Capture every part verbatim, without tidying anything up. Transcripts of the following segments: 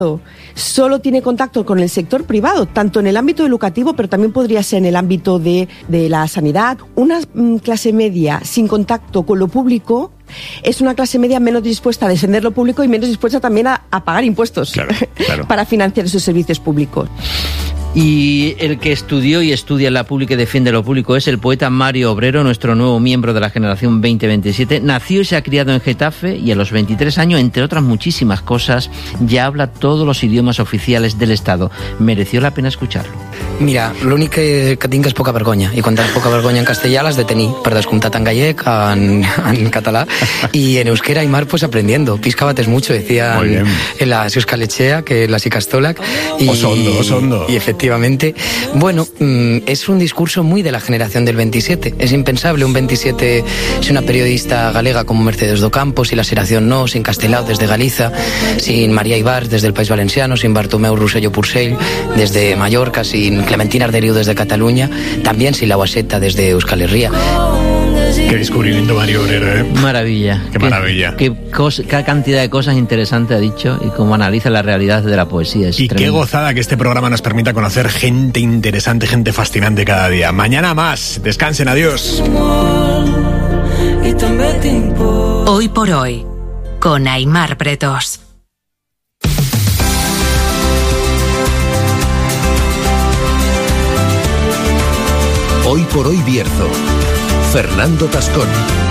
solo tiene contacto con el sector privado, tanto en el ámbito educativo, pero también podría ser en el ámbito de, de la sanidad. Una mm, clase media sin contacto con lo público es una clase media menos dispuesta a defender lo público y menos dispuesta también a, a pagar impuestos, claro, claro, para financiar esos servicios públicos. Y el que estudió y estudia la pública y defiende lo público es el poeta Mario Obrero, nuestro nuevo miembro de la generación veinte veintisiete. Nació y se ha criado en Getafe y a los veintitrés años, entre otras muchísimas cosas, ya habla todos los idiomas oficiales del Estado. Mereció la pena escucharlo. Mira, l'únic que, que tinc és poca vergonya, i quan tens poca vergonya en castellà l'has de tenir, per descomptat en gallec, en, en català, y en euskera y mar pues aprendiendo. Piscabates mucho, decían en la Euskal-Etxea, que las Ikastolak. Y, osondo, osondo. Y efectivamente, bueno, es un discurso muy de la generación del veintisiete. Es impensable un veintisiete sin una periodista galega como Mercedes Docampo, sin la Seración No, sin Castelao desde Galiza, sin María Ibars desde el País Valenciano, sin Bartomeu Rosselló Purcell desde Mallorca, sin Clementina Arderiu desde Cataluña, también sin la Guaseta desde Euskal Herria. Qué descubrimiento, Mario Obrero, ¿eh? Maravilla. Qué maravilla. Qué, qué, cosa, qué cantidad de cosas interesantes ha dicho y cómo analiza la realidad de la poesía. Es y tremendo. Qué gozada que este programa nos permita conocer gente interesante, gente fascinante cada día. Mañana más. Descansen, adiós. Hoy por hoy, con Aimar Pretos. Hoy por hoy Bierzo. Fernando Tascón.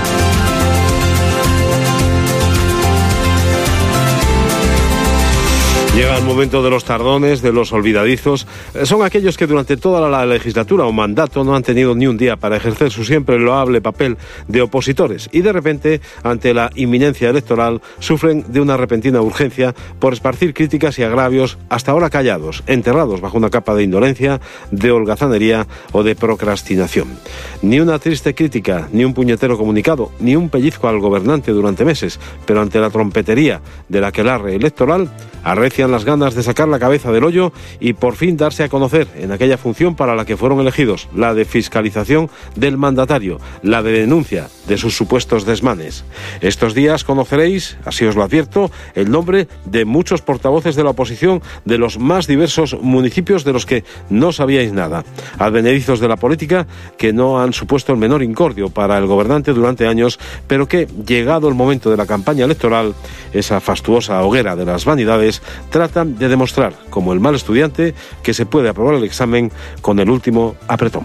Llega el momento de los tardones, de los olvidadizos. Son aquellos que durante toda la legislatura o mandato no han tenido ni un día para ejercer su siempre loable papel de opositores y de repente, ante la inminencia electoral, sufren de una repentina urgencia por esparcir críticas y agravios hasta ahora callados, enterrados bajo una capa de indolencia, de holgazanería o de procrastinación. Ni una triste crítica, ni un puñetero comunicado, ni un pellizco al gobernante durante meses, pero ante la trompetería del aquelarre electoral, arrecian las ganas de sacar la cabeza del hoyo y por fin darse a conocer en aquella función para la que fueron elegidos, la de fiscalización del mandatario, la de denuncia de sus supuestos desmanes. Estos días conoceréis, así os lo advierto, el nombre de muchos portavoces de la oposición de los más diversos municipios de los que no sabíais nada. Advenedizos de la política que no han supuesto el menor incordio para el gobernante durante años, pero que, llegado el momento de la campaña electoral, esa fastuosa hoguera de las vanidades, tratan de demostrar, como el mal estudiante, que se puede aprobar el examen con el último apretón.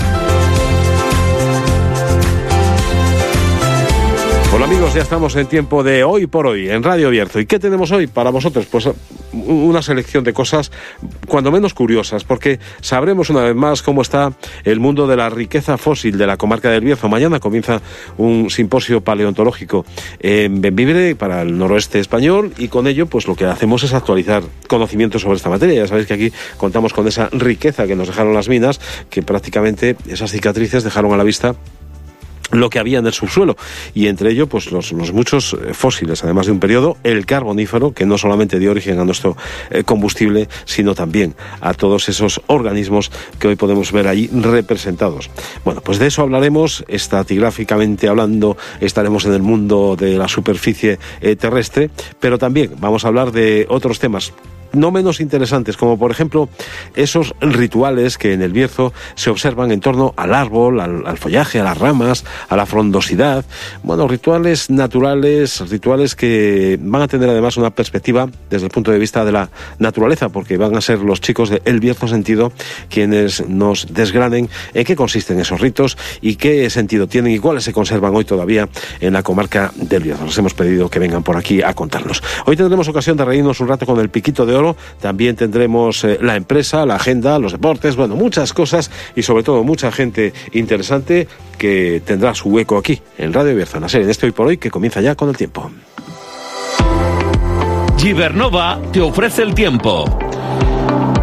Hola amigos, ya estamos en tiempo de Hoy por Hoy, en Radio Bierzo. ¿Y qué tenemos hoy para vosotros? Pues una selección de cosas cuando menos curiosas, porque sabremos una vez más cómo está el mundo de la riqueza fósil de la comarca del Bierzo. Mañana comienza un simposio paleontológico en Bembibre para el noroeste español y con ello pues lo que hacemos es actualizar conocimientos sobre esta materia. Ya sabéis que aquí contamos con esa riqueza que nos dejaron las minas, que prácticamente esas cicatrices dejaron a la vista lo que había en el subsuelo, y entre ello pues los, los muchos fósiles, además de un periodo, el carbonífero, que no solamente dio origen a nuestro eh, combustible, sino también a todos esos organismos que hoy podemos ver ahí representados. Bueno, pues de eso hablaremos, estratigráficamente hablando, estaremos en el mundo de la superficie eh, terrestre, pero también vamos a hablar de otros temas no menos interesantes, como por ejemplo esos rituales que en el Bierzo se observan en torno al árbol, al, al follaje, a las ramas, a la frondosidad. Bueno, rituales naturales, rituales que van a tener además una perspectiva desde el punto de vista de la naturaleza, porque van a ser los chicos de El Bierzo Sentido quienes nos desgranen en qué consisten esos ritos y qué sentido tienen y cuáles se conservan hoy todavía en la comarca del Bierzo. Les hemos pedido que vengan por aquí a contarnos. Hoy tendremos ocasión de reírnos un rato con el Piquito de Oro. También tendremos eh, la empresa, la agenda, los deportes, bueno, muchas cosas y sobre todo mucha gente interesante que tendrá su hueco aquí en Radio Bierzo, en la serie en este Hoy por Hoy que comienza ya con el tiempo. Gibernova te ofrece el tiempo.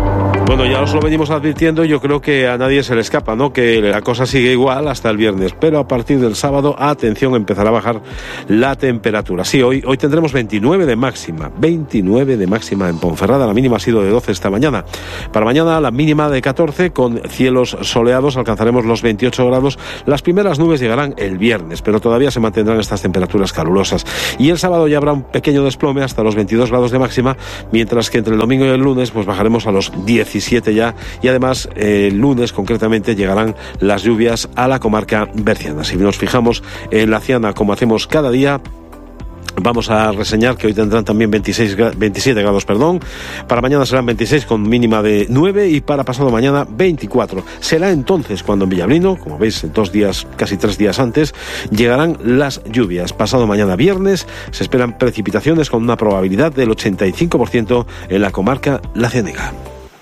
Bueno, ya os lo venimos advirtiendo, yo creo que a nadie se le escapa, ¿no? Que la cosa sigue igual hasta el viernes, pero a partir del sábado, atención, empezará a bajar la temperatura. Sí, hoy, hoy tendremos veintinueve de máxima, veintinueve de máxima en Ponferrada, la mínima ha sido de doce esta mañana. Para mañana la mínima de catorce, con cielos soleados, alcanzaremos los veintiocho grados. Las primeras nubes llegarán el viernes, pero todavía se mantendrán estas temperaturas calurosas. Y el sábado ya habrá un pequeño desplome hasta los veintidós grados de máxima, mientras que entre el domingo y el lunes pues bajaremos a los diecisiete ya, y además eh, el lunes concretamente llegarán las lluvias a la comarca berciana. Si nos fijamos en la Ciana, como hacemos cada día, vamos a reseñar que hoy tendrán también veintiséis, veintisiete grados, perdón. Para mañana serán veintiséis con mínima de nueve y para pasado mañana veinticuatro. Será entonces cuando en Villablino, como veis, dos días, casi tres días antes, llegarán las lluvias. Pasado mañana viernes se esperan precipitaciones con una probabilidad del ochenta y cinco por ciento en la comarca La Ciénega.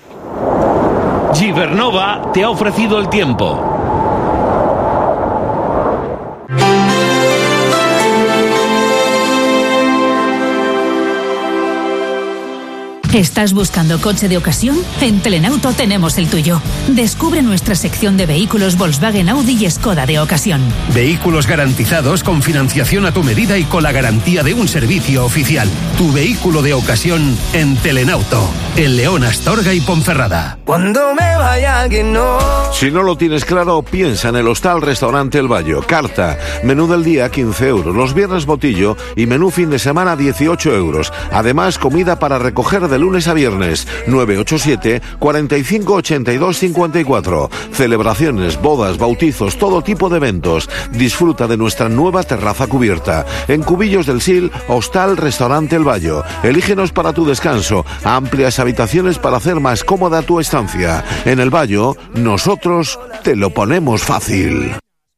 Gibernova te ha ofrecido el tiempo. ¿Estás buscando coche de ocasión? En Telenauto tenemos el tuyo. Descubre nuestra sección de vehículos Volkswagen, Audi y Skoda de ocasión. Vehículos garantizados con financiación a tu medida y con la garantía de un servicio oficial. Tu vehículo de ocasión en Telenauto. En León, Astorga y Ponferrada. Cuando me vaya que no. Si no lo tienes claro, piensa en el Hostal Restaurante El Bayo. Carta, menú del día quince euros, los viernes botillo y menú fin de semana dieciocho euros. Además, comida para recoger de lunes a viernes. Nueve ocho siete, cuarenta y cinco, ochenta y dos, cincuenta y cuatro. Celebraciones, bodas, bautizos, todo tipo de eventos. Disfruta de nuestra nueva terraza cubierta. En Cubillos del Sil, Hostal Restaurante El Bayo. Elígenos para tu descanso. Amplias habitaciones para hacer más cómoda tu estancia. En El Bayo, nosotros te lo ponemos fácil.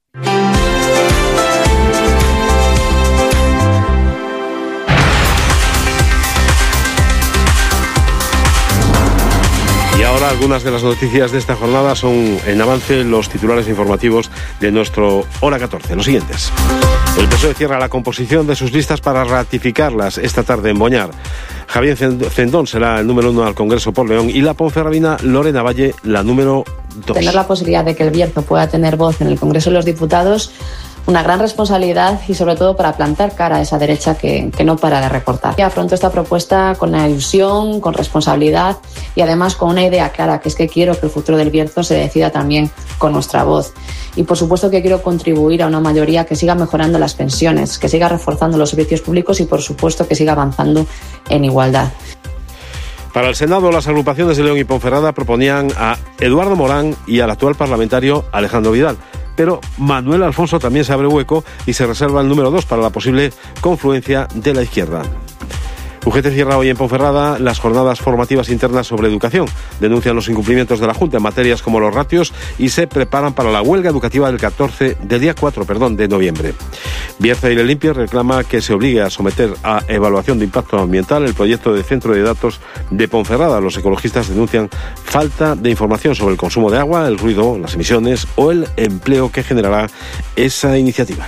Y ahora algunas de las noticias de esta jornada son en avance los titulares informativos de nuestro Hora catorce. Los siguientes. El P S O E cierra la composición de sus listas para ratificarlas esta tarde en Boñar. Javier Cendón será el número uno al Congreso por León y la ponferradina Lorena Valle la número dos. Tener la posibilidad de que el Bierzo pueda tener voz en el Congreso de los Diputados, una gran responsabilidad y sobre todo para plantar cara a esa derecha que, que no para de recortar. Y afronto esta propuesta con la ilusión, con responsabilidad y además con una idea clara, que es que quiero que el futuro del Bierzo se decida también con nuestra voz. Y por supuesto que quiero contribuir a una mayoría que siga mejorando las pensiones, que siga reforzando los servicios públicos y por supuesto que siga avanzando en igualdad. Para el Senado, las agrupaciones de León y Ponferrada proponían a Eduardo Morán y al actual parlamentario Alejandro Vidal. Pero Manuel Alfonso también se abre hueco y se reserva el número dos para la posible confluencia de la izquierda. U G T cierra hoy en Ponferrada las jornadas formativas internas sobre educación. Denuncian los incumplimientos de la Junta en materias como los ratios y se preparan para la huelga educativa del catorce, del día cuatro, perdón, de noviembre. Bierzo Aire Limpio reclama que se obligue a someter a evaluación de impacto ambiental el proyecto de centro de datos de Ponferrada. Los ecologistas denuncian falta de información sobre el consumo de agua, el ruido, las emisiones o el empleo que generará esa iniciativa.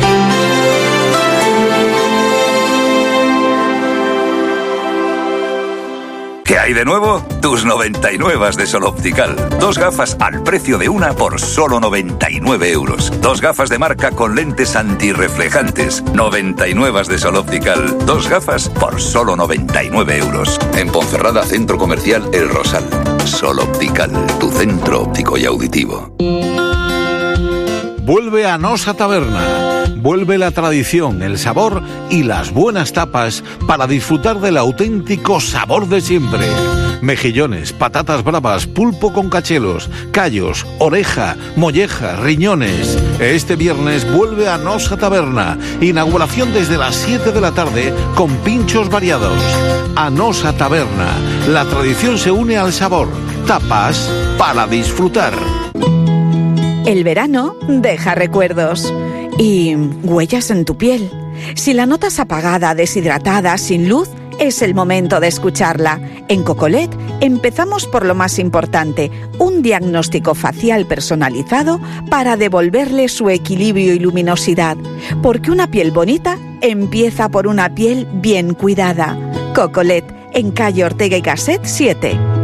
¿Qué hay de nuevo? Tus noventa y nueve de Sol Optical. Dos gafas al precio de una por solo noventa y nueve euros. Dos gafas de marca con lentes antirreflejantes. noventa y nueve de Sol Optical. Dos gafas por solo noventa y nueve euros. En Ponferrada, Centro Comercial El Rosal. Sol Optical, tu centro óptico y auditivo. Vuelve a Nosa Taberna. Vuelve la tradición, el sabor y las buenas tapas para disfrutar del auténtico sabor de siempre. Mejillones, patatas bravas, pulpo con cachelos, callos, oreja, molleja, riñones. Este viernes vuelve a Nosa Taberna. Inauguración desde las siete de la tarde con pinchos variados. A Nosa Taberna. La tradición se une al sabor. Tapas para disfrutar. El verano deja recuerdos y huellas en tu piel. Si la notas apagada, deshidratada, sin luz, es el momento de escucharla. En Cocolet empezamos por lo más importante, un diagnóstico facial personalizado para devolverle su equilibrio y luminosidad. Porque una piel bonita empieza por una piel bien cuidada. Cocolet, en calle Ortega y Gasset siete.